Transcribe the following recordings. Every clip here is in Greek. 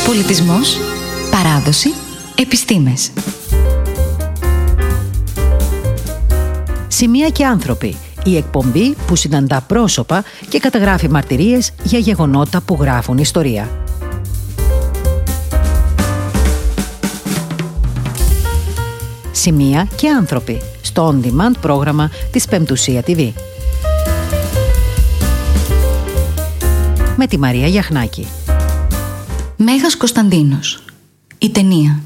Πολιτισμός, παράδοση, επιστήμες. Σημεία και άνθρωποι. Η εκπομπή που συναντά πρόσωπα και καταγράφει μαρτυρίες για γεγονότα που γράφουν ιστορία. Σημεία και άνθρωποι. Στο on-demand πρόγραμμα της Πεμπτουσία TV. Με τη Μαρία Γιαχνάκη. Μέγας Κωνσταντίνος. Η ταινία.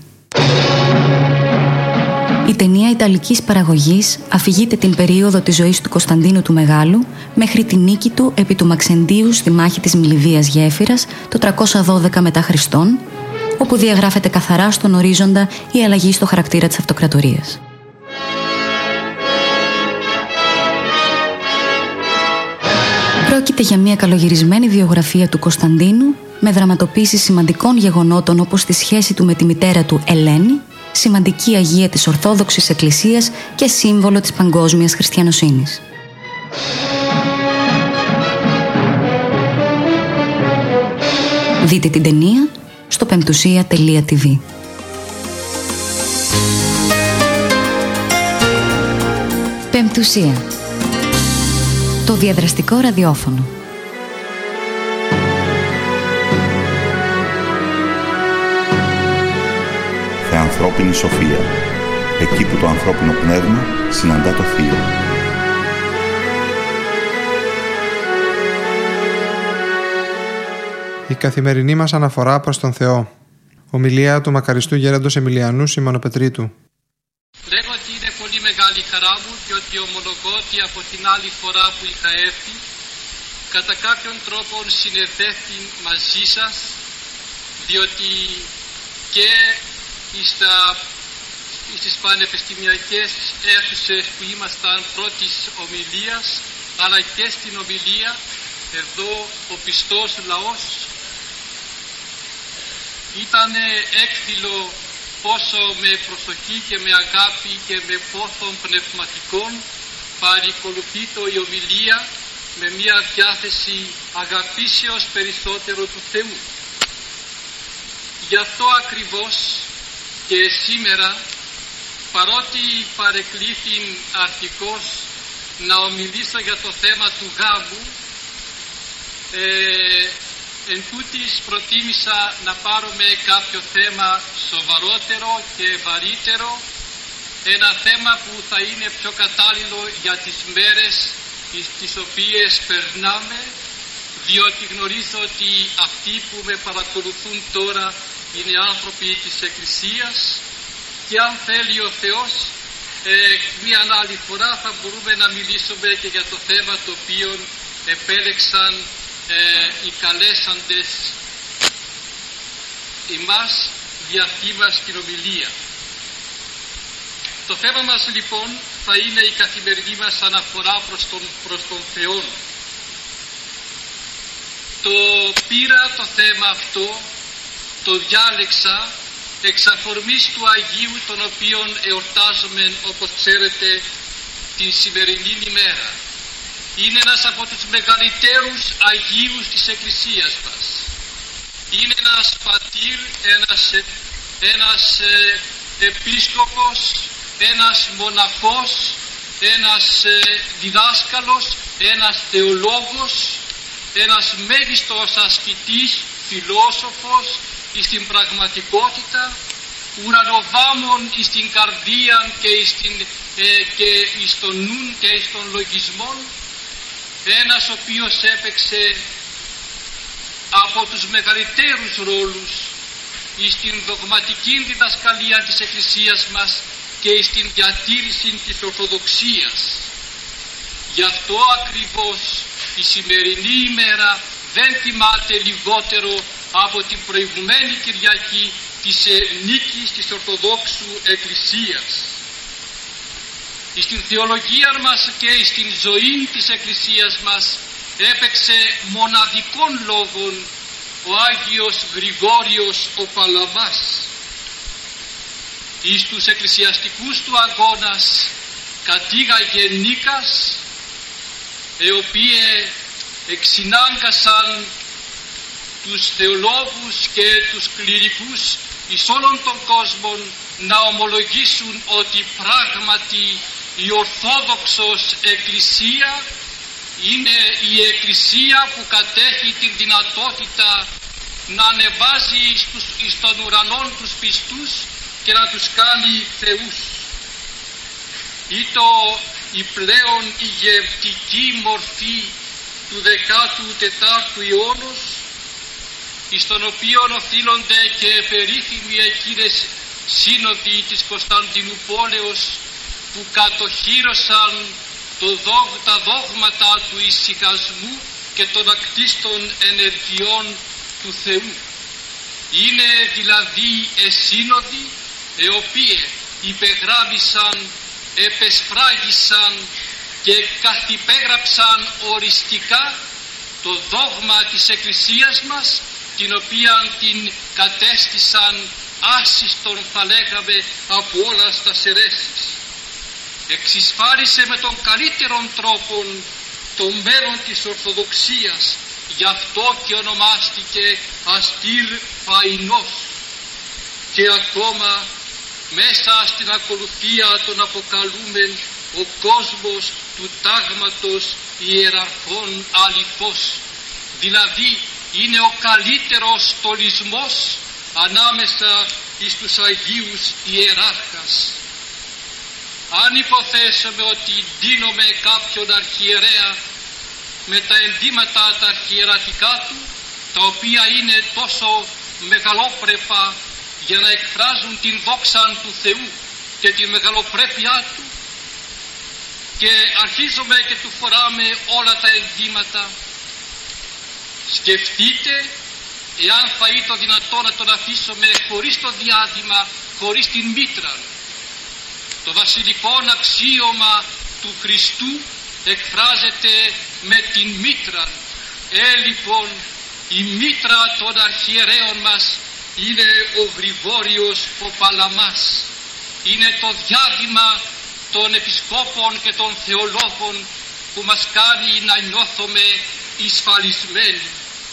Η ταινία ιταλικής παραγωγής αφηγείται την περίοδο της ζωής του Κωνσταντίνου του Μεγάλου μέχρι τη νίκη του επί του Μαξεντίου στη μάχη της Μιλιβίας Γέφυρας το 312 μετά Χριστόν, όπου διαγράφεται καθαρά στον ορίζοντα η αλλαγή στο χαρακτήρα της αυτοκρατορίας. Πρόκειται για μια καλογυρισμένη βιογραφία του Κωνσταντίνου με δραματοποίηση σημαντικών γεγονότων όπως τη σχέση του με τη μητέρα του Ελένη, σημαντική αγία της Ορθόδοξης Εκκλησίας και σύμβολο της παγκόσμιας χριστιανοσύνης. Δείτε την ταινία στο πεμπτουσία.tv. Πεμπτουσία. Το διαδραστικό ραδιόφωνο. Θεανθρώπινη σοφία. Εκεί που το ανθρώπινο πνεύμα συναντά το θείο. Η καθημερινή μας αναφορά προς τον Θεό. Ομιλία του μακαριστού γέροντος Εμιλιανού Σιμωνοπετρίτου. Λέγω ότι είναι πολύ μεγάλη χαρά μου, διότι ομολογώ ότι από την άλλη φορά που είχα έρθει, κατά κάποιον τρόπο συνεδέφθη μαζί σας, διότι και στις πανεπιστημιακές αίθουσες που ήμασταν πρώτης ομιλίας, αλλά και στην ομιλία εδώ ο πιστός λαός ήταν έκδηλο πόσο με προσοχή και με αγάπη και με πόθον πνευματικών παρακολουθείται η ομιλία με μια διάθεση αγαπήσεως περισσότερο του Θεού. Γι' αυτό ακριβώς και σήμερα, παρότι παρεκλήθην αρχικώς να ομιλήσω για το θέμα του γάμου, εν τούτης προτίμησα να πάρουμε κάποιο θέμα σοβαρότερο και βαρύτερο, ένα θέμα που θα είναι πιο κατάλληλο για τις μέρες τις οποίες περνάμε, διότι γνωρίζω ότι αυτοί που με παρακολουθούν τώρα είναι άνθρωποι της Εκκλησίας και αν θέλει ο Θεός μια άλλη φορά θα μπορούμε να μιλήσουμε και για το θέμα το οποίο επέλεξαν οι καλέσαντες εμάς δια αυτή μας την ομιλία. Το θέμα μας λοιπόν θα είναι η καθημερινή μας αναφορά προς τον Θεό. Το πήρα το θέμα αυτό, το διάλεξα εξ αφορμής του Αγίου τον οποίον εορτάζουμε όπως ξέρετε την σημερινή ημέρα. Είναι ένας από τους μεγαλύτερους Αγίους της Εκκλησίας μας. Είναι ένας πατήρ, ένας επίσκοπος, ένας μοναχός, ένας διδάσκαλος, ένας θεολόγος, ένας μέγιστος ασκητής, φιλόσοφος στην πραγματικότητα, ουρανοβάμων στην καρδία και στον νουν και στον λογισμό, ένας ο οποίος έπαιξε από τους μεγαλύτερους ρόλους στην δογματική διδασκαλία της Εκκλησίας μας και στην διατήρηση της Ορθοδοξίας. Γι' αυτό ακριβώς η σημερινή ημέρα δεν τιμάται λιγότερο από την προηγουμένη Κυριακή της νίκης της Ορθοδόξου Εκκλησίας. Στην θεολογία μας και στην ζωή της Εκκλησίας μας έπαιξε μοναδικών λόγων ο Άγιος Γρηγόριος ο Παλαμάς. Εις τους εκκλησιαστικούς του αγώνας κατήγαγε νίκας, οι οποίοι εξυνάγκασαν τους θεολόγους και τους κληρικούς εις όλων των κόσμων να ομολογήσουν ότι πράγματι η Ορθόδοξος Εκκλησία είναι η Εκκλησία που κατέχει την δυνατότητα να ανεβάζει εις των ουρανών τους πιστούς και να τους κάνει θεούς. Ήτο η πλέον ηγευτική μορφή του 14ου αιώνος, εις τον οποίον οφείλονται και περίφημοι εκείνες σύνοδοι της Κωνσταντινουπόλεως που κατοχύρωσαν τα δόγματα του ησυχασμού και των ακτίστων ενεργειών του Θεού. Είναι δηλαδή εσύνοδοι οι οποίοι υπεγράμμισαν, επεσφράγισαν και καθυπέγραψαν οριστικά το δόγμα της Εκκλησίας μας, την οποία την κατέστησαν άσυστον, θα λέγαμε, από όλα στα αιρέσεις. Εξισφάλισε με τον καλύτερον τρόπο το μέλλον της Ορθοδοξίας, γι' αυτό και ονομάστηκε αστήρ φαϊνός. Και ακόμα μέσα στην ακολουθία τον αποκαλούμεν ο κόσμος του τάγματος ιεραρχών αληθώς, δηλαδή είναι ο καλύτερος στολισμός ανάμεσα εις τους Αγίους Ιεράρχας. Αν υποθέσουμε ότι δίνουμε κάποιον αρχιερέα με τα ενδύματα τα αρχιερατικά του, τα οποία είναι τόσο μεγαλόπρεπα για να εκφράζουν την δόξα του Θεού και την μεγαλοπρέπειά του, και αρχίζουμε και του φοράμε όλα τα ενδύματα, σκεφτείτε εάν θα ήταν δυνατό να τον αφήσουμε χωρίς το διάδημα, χωρίς την μήτρα. Το βασιλικό αξίωμα του Χριστού εκφράζεται με την μήτρα. Λοιπόν, η μήτρα των αρχιερέων μας είναι ο Γρηγόριος ο Παλαμάς. Είναι το διάδημα των επισκόπων και των θεολόγων που μας κάνει να νιώθουμε εισφαλισμένοι.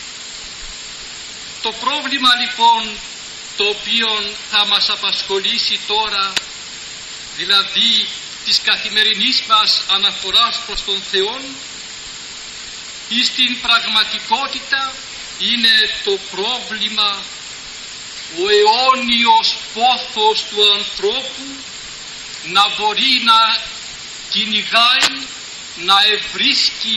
Το πρόβλημα λοιπόν το οποίο θα μας απασχολήσει τώρα, δηλαδή της καθημερινής μας αναφοράς προς τον Θεό, ή στην πραγματικότητα είναι το πρόβλημα, ο αιώνιος πόθος του ανθρώπου να μπορεί να κυνηγάει, να ευρίσκει